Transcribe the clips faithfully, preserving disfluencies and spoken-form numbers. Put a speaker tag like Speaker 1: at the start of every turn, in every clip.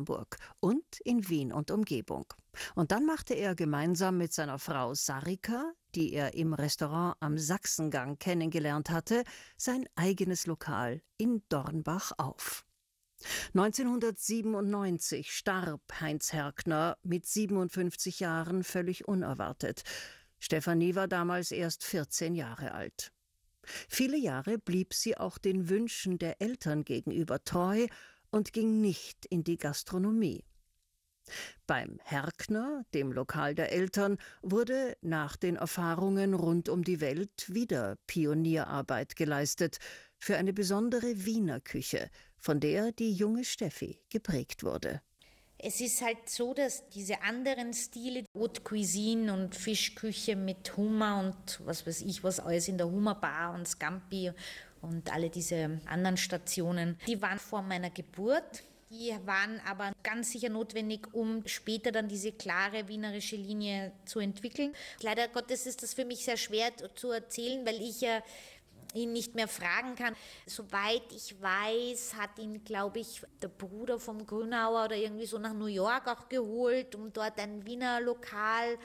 Speaker 1: Hamburg und in Wien und Umgebung. Und dann machte er gemeinsam mit seiner Frau Sarika, die er im Restaurant am Sachsengang kennengelernt hatte, sein eigenes Lokal in Dornbach auf. neunzehnhundertsiebenundneunzig starb Heinz Herkner mit siebenundfünfzig Jahren völlig unerwartet. Stefanie war damals erst vierzehn Jahre alt. Viele Jahre blieb sie auch den Wünschen der Eltern gegenüber treu und ging nicht in die Gastronomie. Beim Herkner, dem Lokal der Eltern, wurde nach den Erfahrungen rund um die Welt wieder Pionierarbeit geleistet für eine besondere Wiener Küche, von der die junge Steffi geprägt wurde.
Speaker 2: Es ist halt so, dass diese anderen Stile, Haute Cuisine und Fischküche mit Hummer und was weiß ich was alles in der Hummerbar und Scampi und alle diese anderen Stationen, die waren vor meiner Geburt. Die waren aber ganz sicher notwendig, um später dann diese klare wienerische Linie zu entwickeln. Leider Gottes ist das für mich sehr schwer zu erzählen, weil ich ja ihn nicht mehr fragen kann. Soweit ich weiß, hat ihn, glaube ich, der Bruder vom Grünauer oder irgendwie so nach New York auch geholt, um dort ein Wiener Lokal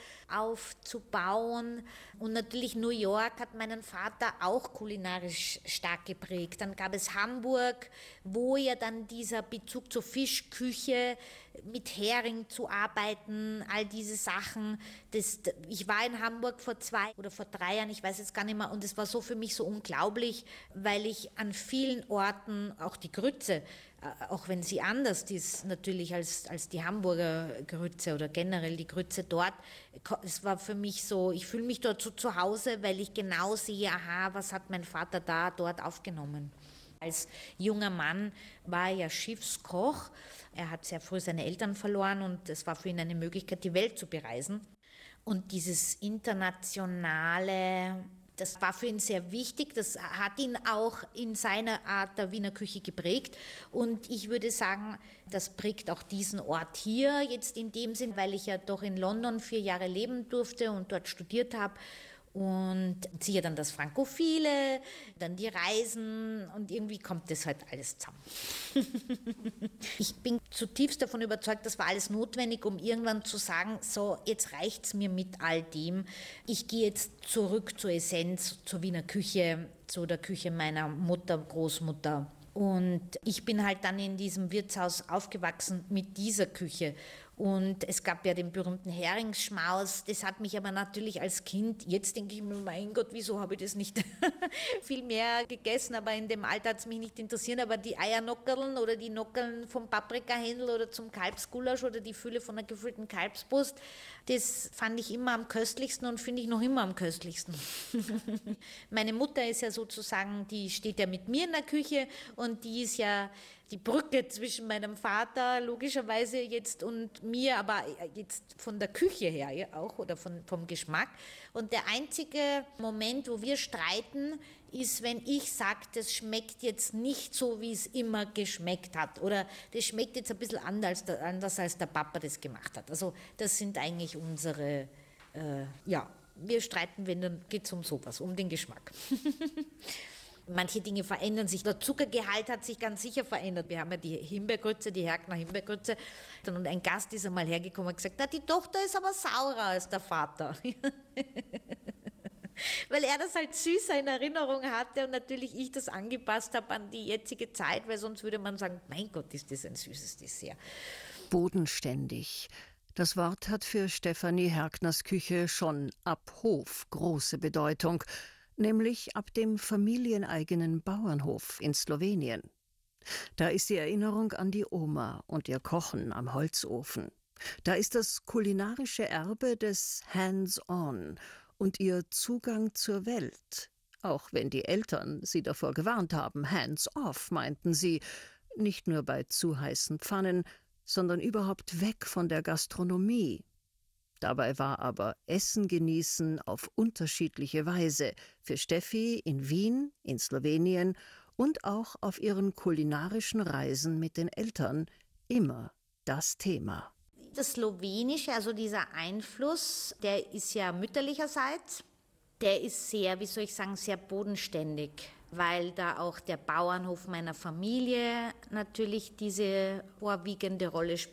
Speaker 2: aufzubauen. Und natürlich New York hat meinen Vater auch kulinarisch stark geprägt. Dann gab es Hamburg, wo ja dann dieser Bezug zur Fischküche, mit Hering zu arbeiten, all diese Sachen. Das, ich war in Hamburg vor zwei oder vor drei Jahren, ich weiß jetzt gar nicht mehr, und es war so für mich so unglaublich, weil ich an vielen Orten, auch die Grütze, auch wenn sie anders ist natürlich als, als die Hamburger Grütze oder generell die Grütze dort, es war für mich so, ich fühle mich dort so zu Hause, weil ich genau sehe, aha, was hat mein Vater da dort aufgenommen. Als junger Mann war er ja Schiffskoch. Er hat sehr früh seine Eltern verloren und es war für ihn eine Möglichkeit, die Welt zu bereisen. Und dieses internationale, das war für ihn sehr wichtig, das hat ihn auch in seiner Art der Wiener Küche geprägt. Und ich würde sagen, das prägt auch diesen Ort hier jetzt in dem Sinn, weil ich ja doch in London vier Jahre leben durfte und dort studiert habe. Und siehe dann das Frankophile, dann die Reisen und irgendwie kommt das halt alles zusammen. Ich bin zutiefst davon überzeugt, das war alles notwendig, um irgendwann zu sagen, so jetzt reicht's mir mit all dem. Ich gehe jetzt zurück zur Essenz, zur Wiener Küche, zu der Küche meiner Mutter, Großmutter. Und ich bin halt dann in diesem Wirtshaus aufgewachsen mit dieser Küche. Und es gab ja den berühmten Heringsschmaus. Das hat mich aber natürlich als Kind, jetzt denke ich mir, mein Gott, wieso habe ich das nicht viel mehr gegessen? Aber in dem Alter hat es mich nicht interessiert. Aber die Eiernockerln oder die Nockerln vom Paprikahändel oder zum Kalbsgulasch oder die Fülle von einer gefüllten Kalbsbrust, das fand ich immer am köstlichsten und finde ich noch immer am köstlichsten. Meine Mutter ist ja sozusagen, die steht ja mit mir in der Küche und die ist ja die Brücke zwischen meinem Vater logischerweise jetzt und mir, aber jetzt von der Küche her ja auch oder von, vom Geschmack. Und der einzige Moment, wo wir streiten, ist, wenn ich sage, das schmeckt jetzt nicht so, wie es immer geschmeckt hat oder das schmeckt jetzt ein bisschen anders, anders als der Papa das gemacht hat. Also das sind eigentlich unsere, äh, ja, wir streiten, wenn dann geht es um sowas, um den Geschmack. Manche Dinge verändern sich. Der Zuckergehalt hat sich ganz sicher verändert. Wir haben ja die Himbeergrütze, die Herkner Himbeergrütze. Und ein Gast ist einmal hergekommen und gesagt, na, die Tochter ist aber saurer als der Vater. Weil er das halt süßer in Erinnerung hatte und natürlich ich das angepasst habe an die jetzige Zeit, weil sonst würde man sagen, mein Gott, ist das ein süßes Dessert.
Speaker 1: Bodenständig. Das Wort hat für Stefanie Herkners Küche schon ab Hof große Bedeutung, nämlich ab dem familieneigenen Bauernhof in Slowenien. Da ist die Erinnerung an die Oma und ihr Kochen am Holzofen. Da ist das kulinarische Erbe des Hands-on und ihr Zugang zur Welt. Auch wenn die Eltern sie davor gewarnt haben, hands-off, meinten sie, nicht nur bei zu heißen Pfannen, sondern überhaupt weg von der Gastronomie. Dabei war aber Essen genießen auf unterschiedliche Weise für Steffi in Wien, in Slowenien und auch auf ihren kulinarischen Reisen mit den Eltern immer das Thema.
Speaker 2: Das Slowenische, also dieser Einfluss, der ist ja mütterlicherseits, der ist sehr, wie soll ich sagen, sehr bodenständig, weil da auch der Bauernhof meiner Familie natürlich diese vorwiegende Rolle spielt.